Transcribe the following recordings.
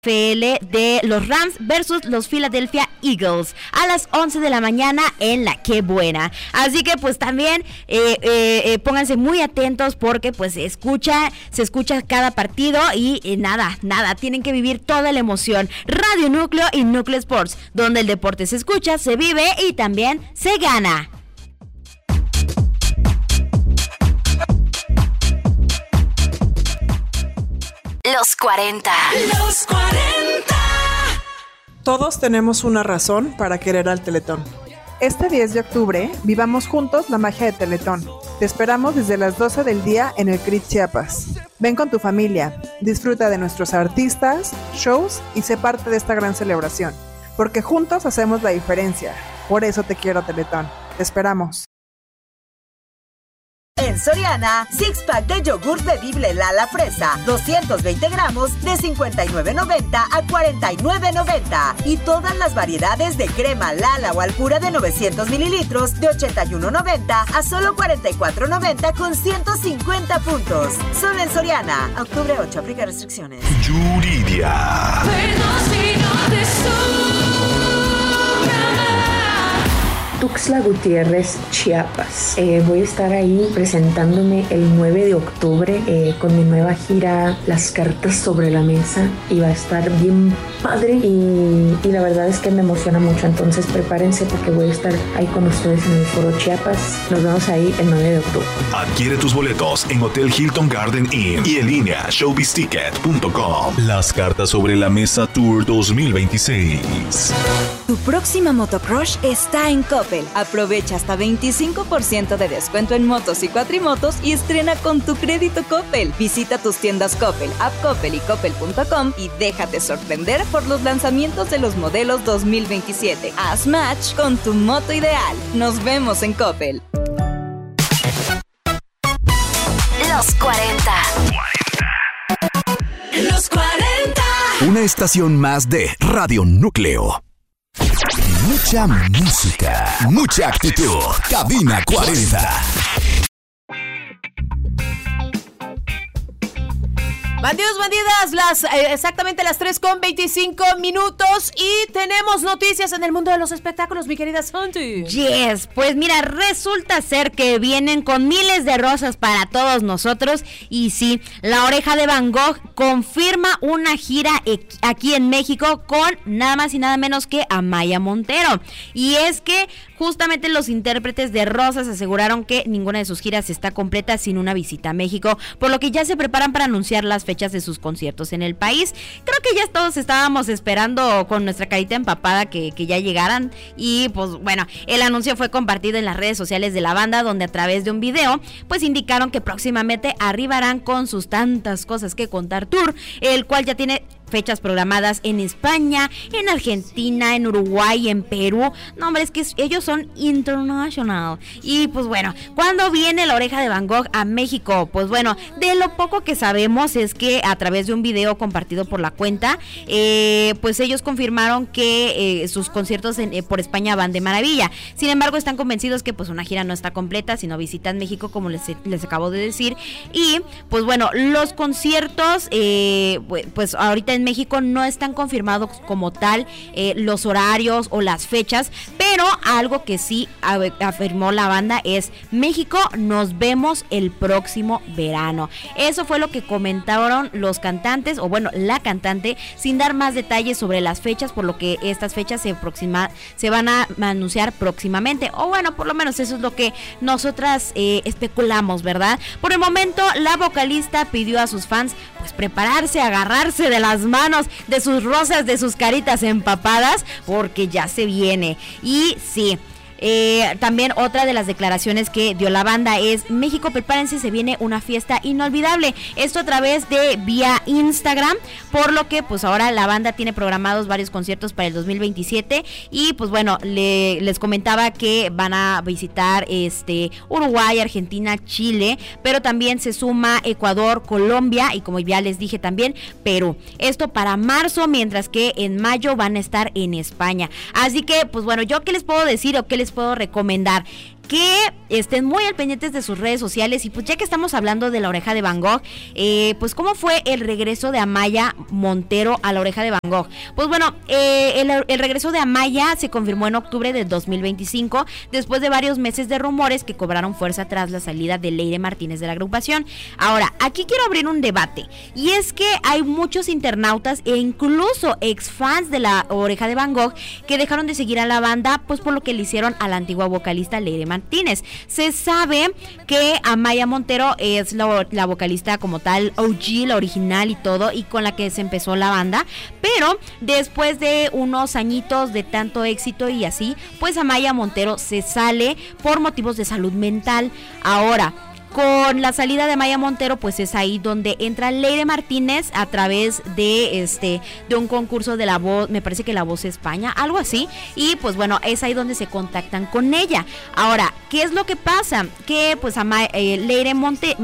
de los Rams versus los Philadelphia Eagles a las 11 de la mañana en la Qué Buena. Así que pues también pónganse muy atentos porque pues se escucha cada partido y nada, tienen que vivir toda la emoción. Radio Núcleo y Núcleo Sports, donde el deporte se escucha, se vive y también se gana. Los 40. Los 40. Todos tenemos una razón para querer al Teletón. Este 10 de octubre, vivamos juntos la magia de Teletón. Te esperamos desde las 12 del día en el CRIT Chiapas. Ven con tu familia, disfruta de nuestros artistas, shows y sé parte de esta gran celebración. Porque juntos hacemos la diferencia. Por eso te quiero, Teletón. Te esperamos. En Soriana, six pack de yogur bebible Lala Fresa, 220 gramos de $59.90 a $49.90. Y todas las variedades de crema Lala o Alpura de 900 mililitros de $81.90 a solo $44.90 con 150 puntos. Solo en Soriana. Octubre 8, aplica restricciones. Yuridia. Tuxtla Gutiérrez, Chiapas. Voy a estar ahí presentándome el 9 de octubre con mi nueva gira Las Cartas sobre la Mesa y va a estar bien padre y la verdad es que me emociona mucho, entonces prepárense porque voy a estar ahí con ustedes en el Foro Chiapas. Nos vemos ahí el 9 de octubre. Adquiere tus boletos en Hotel Hilton Garden Inn y en línea showbizticket.com. Las Cartas sobre la Mesa Tour 2026. Tu próxima motocross está en Coppel. Aprovecha hasta 25% de descuento en motos y cuatrimotos y estrena con tu crédito Coppel. Visita tus tiendas Coppel, App Coppel y Coppel.com y déjate sorprender por los lanzamientos de los modelos 2027. Haz match con tu moto ideal. Nos vemos en Coppel. Los 40. Los 40. Una estación más de Radio Núcleo. Mucha música, mucha actitud. Cabina 40. Bandidos, bandidas, exactamente las 3:25 y tenemos noticias en el mundo de los espectáculos, mi querida Santi. Yes, pues mira, resulta ser que vienen con miles de rosas para todos nosotros y sí, La Oreja de Van Gogh confirma una gira aquí en México con nada más y nada menos que Amaya Montero. Y es que justamente los intérpretes de Rosas aseguraron que ninguna de sus giras está completa sin una visita a México, por lo que ya se preparan para anunciar las fechas de sus conciertos en el país. Creo que ya todos estábamos esperando con nuestra carita empapada que ya llegaran y pues bueno, el anuncio fue compartido en las redes sociales de la banda, donde a través de un video pues indicaron que próximamente arribarán con sus tantas cosas que contar tour, el cual ya tiene fechas programadas en España, en Argentina, en Uruguay, en Perú. No, hombre, es que ellos son international. Y pues bueno, ¿cuándo viene La Oreja de Van Gogh a México? Pues bueno, de lo poco que sabemos es que a través de un video compartido por la cuenta, pues ellos confirmaron que sus conciertos por España van de maravilla. Sin embargo, están convencidos que pues una gira no está completa si no visitan México, como les acabo de decir. Y pues bueno, los conciertos, pues ahorita en México no están confirmados como tal los horarios o las fechas, pero algo que sí afirmó la banda es: México, nos vemos el próximo verano. Eso fue lo que comentaron los cantantes, o bueno, la cantante, sin dar más detalles sobre las fechas, por lo que estas fechas se van a anunciar próximamente, o bueno, por lo menos eso es lo que nosotras especulamos, ¿verdad? Por el momento, la vocalista pidió a sus fans pues prepararse, agarrarse de las manos, de sus rosas, de sus caritas empapadas, porque ya se viene. Y sí, también otra de las declaraciones que dio la banda es: México, prepárense, se viene una fiesta inolvidable. Esto a través de vía Instagram, por lo que pues ahora la banda tiene programados varios conciertos para el 2027 y pues bueno, les comentaba que van a visitar Uruguay, Argentina, Chile, pero también se suma Ecuador, Colombia y, como ya les dije, también Perú. Esto para marzo, mientras que en mayo van a estar en España. Así que pues bueno, yo qué les puedo decir o qué les puedo recomendar. que estén muy al pendientes de sus redes sociales. Y pues ya que estamos hablando de La Oreja de Van Gogh, pues ¿cómo fue el regreso de Amaya Montero a La Oreja de Van Gogh? Pues bueno, el regreso de Amaya se confirmó en octubre de 2025, después de varios meses de rumores que cobraron fuerza tras la salida de Leire Martínez de la agrupación. Ahora, aquí quiero abrir un debate, y es que hay muchos internautas e incluso ex-fans de La Oreja de Van Gogh que dejaron de seguir a la banda, pues por lo que le hicieron a la antigua vocalista Leire Martínez. Se sabe que Amaya Montero es la vocalista como tal, OG, la original y todo, y con la que se empezó la banda, pero después de unos añitos de tanto éxito y así, pues Amaya Montero se sale por motivos de salud mental. Ahora, con la salida de Amaya Montero, pues es ahí donde entra Leire Martínez a través de un concurso de La Voz, me parece que La Voz España, algo así, y pues bueno, es ahí donde se contactan con ella. Ahora, ¿qué es lo que pasa? Que pues Leire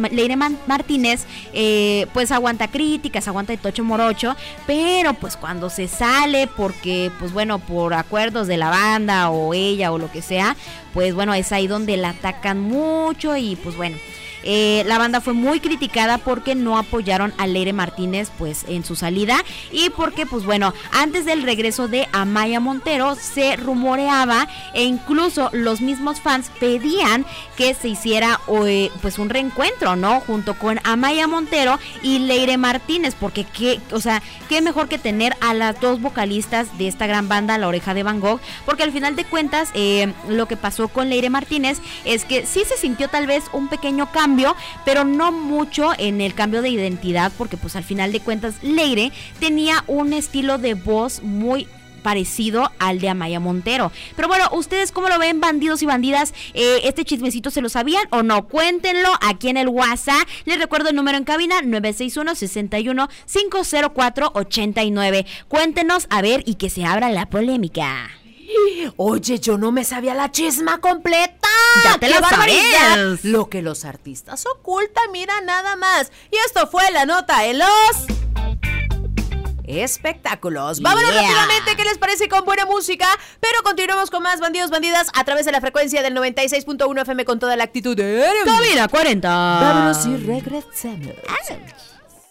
Martínez pues aguanta críticas, aguanta de tocho morocho, pero pues cuando se sale, porque pues bueno, por acuerdos de la banda o ella o lo que sea, pues bueno, es ahí donde la atacan mucho y pues bueno. La banda fue muy criticada porque no apoyaron a Leire Martínez pues en su salida, y porque pues bueno, antes del regreso de Amaya Montero se rumoreaba e incluso los mismos fans pedían que se hiciera pues un reencuentro, ¿no? Junto con Amaya Montero y Leire Martínez, porque qué mejor que tener a las dos vocalistas de esta gran banda, La Oreja de Van Gogh, porque al final de cuentas lo que pasó con Leire Martínez es que sí se sintió tal vez un pequeño cambio, pero no mucho en el cambio de identidad, porque pues al final de cuentas Leire tenía un estilo de voz muy parecido al de Amaya Montero. Pero bueno, ¿ustedes cómo lo ven, bandidos y bandidas? ¿Este chismecito se lo sabían o no? Cuéntenlo aquí en el WhatsApp. Les recuerdo el número en cabina, 961-61-504-89. Cuéntenos, a ver, y que se abra la polémica. Oye, yo no me sabía la chisma completa. Ya te ¡Qué lo barbaridad! sabes. Lo que los artistas ocultan, mira nada más. Y esto fue la nota en los espectáculos. Vámonos rápidamente, ¿qué les parece con buena música? Pero continuamos con más bandidos, bandidas a través de la frecuencia del 96.1 FM con toda la actitud de Cabina 40. Vámonos y regresamos.